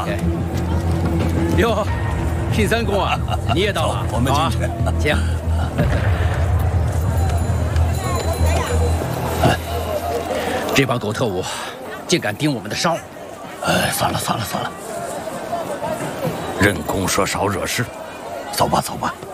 啊！ 哟，聘三公啊，你也到了， 我们进去， 请。这帮狗特务竟敢盯我们的梢！ 算了，任公说少惹事，走吧。